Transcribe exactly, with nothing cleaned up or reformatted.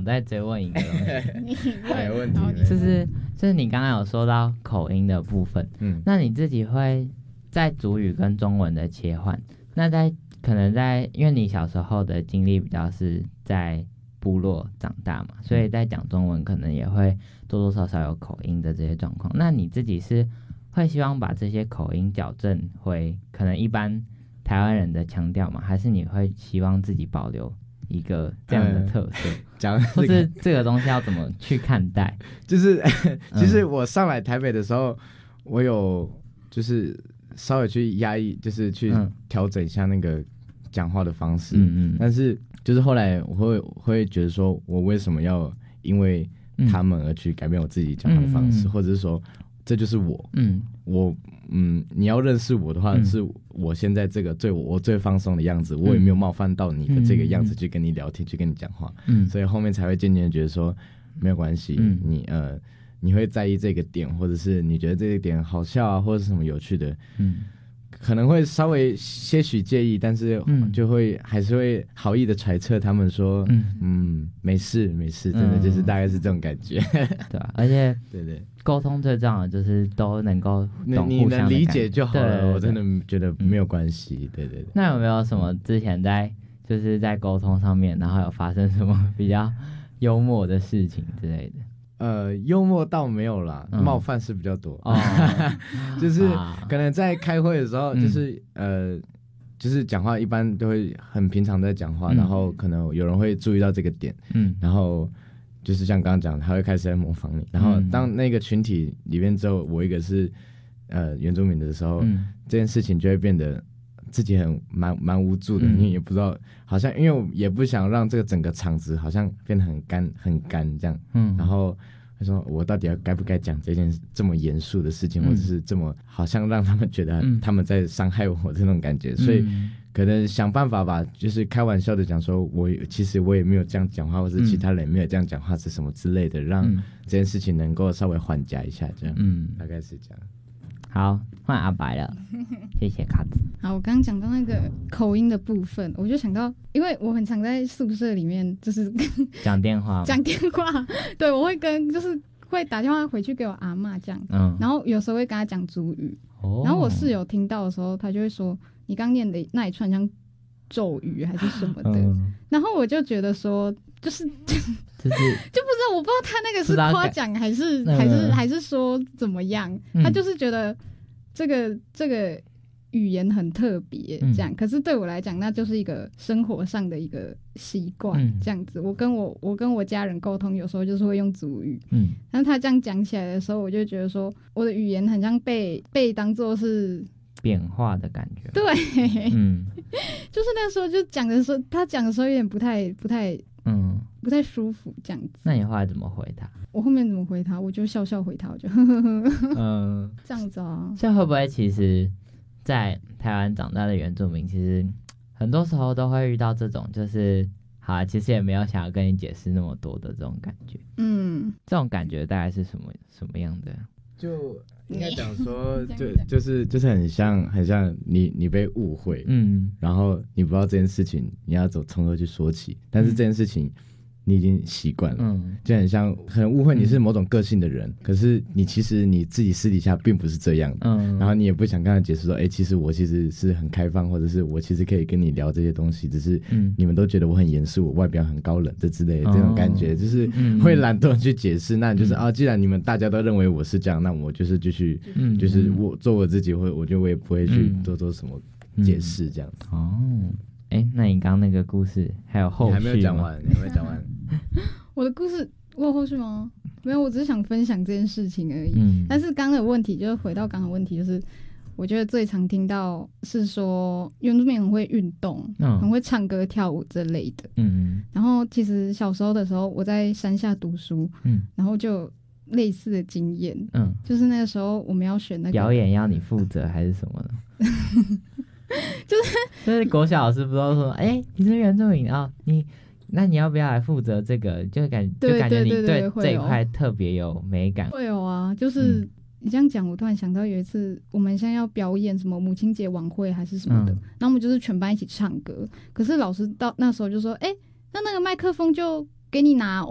想再追问一个东西， 没问题， 就是就是你刚刚有说到口音的部分，嗯，那你自己会在族语跟中文的切换，那在可能在因为你小时候的经历比较是在部落长大嘛，所以在讲中文可能也会多多少少有口音的这些状况，那你自己是会希望把这些口音矫正回可能一般台湾人的腔调吗？还是你会希望自己保留一个这样的特色？ 讲、嗯， 或是这个东西要怎么去看待？ 就是其实我上来台北的时候，嗯、我有就是稍微去压抑，就是去调整一下那个讲话的方式。嗯嗯。但是就是后来我会会觉得说，我为什么要因为他们而去改变我自己讲话的方式，嗯、或者是说这就是我。嗯。我嗯，你要认识我的话，嗯、是我现在这个最我最放松的样子，我也没有冒犯到你的这个样子去跟你聊天，嗯、去跟你讲话，嗯，所以后面才会渐渐的觉得说没有关系，嗯，你呃你会在意这个点，或者是你觉得这个点好笑啊，或者是什么有趣的，嗯。可能会稍微些许介意，但是就会、嗯、还是会好意的揣测他们说，嗯嗯，没事没事，真的就是大概是这种感觉，嗯、 对啊，而且对对， 沟通最重要的就是都能够懂互相的感觉，你能理解就好了， 对对对， 我真的觉得没有关系，嗯、对对对。 那有没有什么之前在就是在沟通上面，然后有发生什么比较幽默的事情之类的？ 呃，幽默倒没有啦，嗯、冒犯是比较多。哦、就是可能在开会的时候，就是、嗯、呃，就是讲话一般都会很平常在讲话，嗯、然后可能有人会注意到这个点，嗯，然后就是像刚刚讲，他会开始在模仿你，然后当那个群体里面只有我一个是呃原住民的时候，嗯、这件事情就会变得自己很蛮蛮无助的，因为、嗯、也不知道，好像因为我也不想让这个整个场子好像变得很干很干这样，嗯，然后他说我到底要该不该讲这件这么严肃的事情，嗯、或者是这么好像让他们觉得他们在伤害我这种感觉，嗯、所以可能想办法吧，就是开玩笑的讲说，我其实我也没有这样讲话，或者其他人没有这样讲话，是什么之类的，让这件事情能够稍微缓解一下，这样，嗯，大概是这样。 好，换阿白了，谢谢卡子。 好，我刚刚讲到那个口音的部分，我就想到，因为我很常在宿舍里面，就是讲电话， 讲电话，对，我会跟就是会打电话回去给我阿嬷这样，嗯，然后有时候会跟她讲族语，哦，然后我室友听到的时候，他就会说，你刚念的那一串像咒语还是什么的，嗯、然后我就觉得说，就是就是就不知道，我不知道他那个是夸奖还是还是还是说怎么样，他就是觉得这个这个语言很特别这样，嗯、可是对我来讲，那就是一个生活上的一个习惯，嗯、这样子。我跟我我跟我家人沟通，有时候就是会用族语，嗯，但是他这样讲起来的时候，我就觉得说，我的语言很像被被当作是贬化的感觉， 对，嗯，就是那时候就讲的时候，他讲的时候有点不太不太。嗯，不太舒服这样子。 那你后来怎么回他？ 我后面怎么回他？我就笑笑回他，我就呵呵呵，嗯，这样子啊。 所以会不会其实，在台湾长大的原住民，其实很多时候都会遇到这种，就是好啊，其实也没有想要跟你解释那么多的这种感觉。嗯，这种感觉大概是什么什么样的？ 就应该讲说，就就是就是很像很像你你被误会，嗯，然后你不知道这件事情你要走从何去说起，但是这件事情你已经习惯了，嗯，就很像很误会你是某种个性的人，嗯、可是你其实你自己私底下并不是这样的，嗯，然后你也不想跟他解释说，哎、欸，其实我其实是很开放，或者是我其实可以跟你聊这些东西，只是你们都觉得我很严肃，我外表很高冷这之类的、哦、这种感觉，就是会懒惰去解释。那你就是、嗯、啊，既然你们大家都认为我是这样，那我就是继续，嗯、就是我做我自己，会我觉得我也不会去多做什么解释这样子。 嗯、哦。哎、欸，那你刚刚那个故事还有后续吗？ 你还没有讲完，你还没有讲完。 我的故事我有后续吗？没有，我只是想分享这件事情而已。嗯，但是刚刚的问题就是回到刚刚的问题，就是我觉得最常听到是说原住民很会运动，嗯、很会唱歌跳舞之类的。嗯，然后其实小时候的时候我在山下读书，嗯，然后就类似的经验，嗯，就是那个时候我们要选那个表演要你负责还是什么的。就是就是国小老师不都说，哎、欸，你是原住民啊、哦，你那你要不要来负责这个？就感就感觉你对这一块特别有美感。 会有啊，就是、嗯、你这样讲，我突然想到有一次我们现在要表演什么母亲节晚会还是什么的，嗯、然后我们就是全班一起唱歌，可是老师到那时候就说，哎、欸，那那个麦克风就给你拿，我